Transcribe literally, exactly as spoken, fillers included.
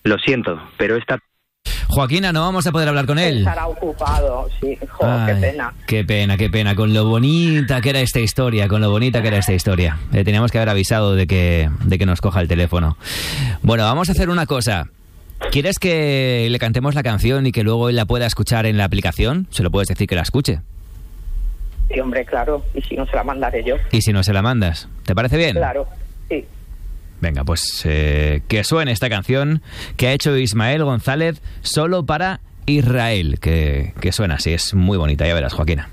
Lo siento, pero esta... Joaquina, no vamos a poder hablar con él. Estará ocupado, sí. Jo, Ay, qué pena. Qué pena, qué pena. Con lo bonita que era esta historia, con lo bonita que era esta historia. Le teníamos que haber avisado de que, de que nos coja el teléfono. Bueno, vamos a hacer una cosa. ¿Quieres que le cantemos la canción y que luego él la pueda escuchar en la aplicación? Se lo puedes decir que la escuche. Sí, hombre, claro. Y si no, se la mandaré yo. ¿Y si no se la mandas? ¿Te parece bien? Claro, sí. Venga, pues eh, que suene esta canción que ha hecho Ismael González solo para Israel. Que, que suena así, es muy bonita, ya verás, Joaquina.